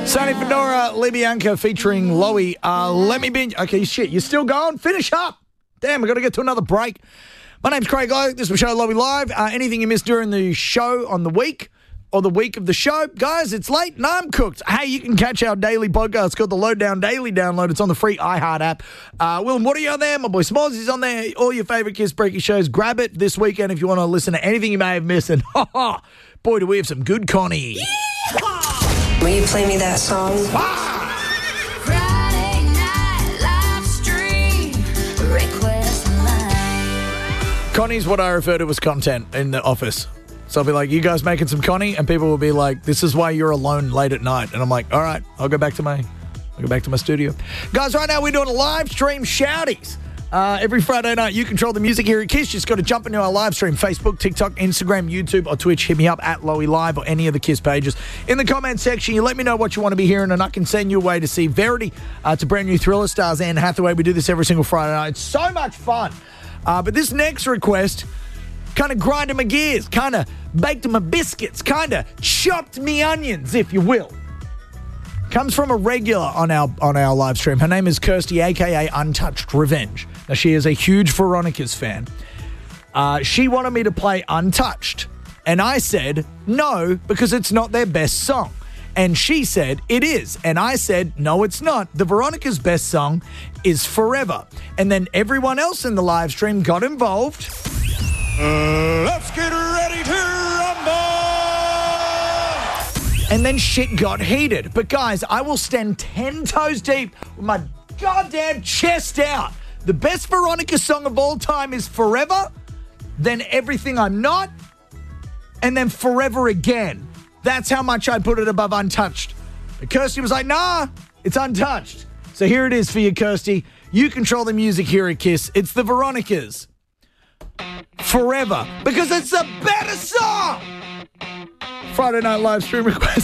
Sonny Fedora, Libianca featuring Loey. Let me binge. Okay, shit, you're still going? Finish up. Damn, we've got to get to another break. My name's Craig Lowe. This is my show, Loey Live. Anything you missed during the show on the week or the week of the show, guys, it's late and I'm cooked. Hey, you can catch our daily podcast. It's called the Lowdown Daily Download. It's on the free iHeart app. Will and Woody on there. My boy Smallsy's on there. All your favourite Kiss Breaky shows. Grab it this weekend if you want to listen to anything you may have missed. And boy, do we have some good Connie. Will you play me that song? Friday night live stream request line. Connie's what I refer to as content in the office. So I'll be like, you guys making some Connie? And people will be like, this is why you're alone late at night. And I'm like, all right, I'll go back to my studio. Guys, right now we're doing a live stream shouties. Every Friday night, you control the music here at Kiss. Just got to jump into our live stream, Facebook, TikTok, Instagram, YouTube, or Twitch. Hit me up at Loey Live or any of the Kiss pages. In the comment section, you let me know what you want to be hearing, and I can send you away to see Verity. It's a brand new Thriller, stars Anne Hathaway. We do this every single Friday night. It's so much fun. But this next request kind of grinded my gears, kind of baked my biscuits, kind of chopped me onions, if you will. Comes from a regular on our live stream. Her name is Kirsty, a.k.a. Untouched Revenge. Now, she is a huge Veronica's fan. She wanted me to play Untouched. And I said, no, because it's not their best song. And she said, it is. And I said, no, it's not. The Veronica's best song is Forever. And then everyone else in the live stream got involved. Let's get ready to rumble! And then shit got heated. But guys, I will stand 10 toes deep with my goddamn chest out. The best Veronica song of all time is Forever, then Everything I'm Not, and then Forever Again. That's how much I put it above Untouched. But Kirsty was like, nah, it's Untouched. So here it is for you, Kirsty. You control the music here at Kiss. It's the Veronicas. Forever, because it's a better song. Friday night live stream request.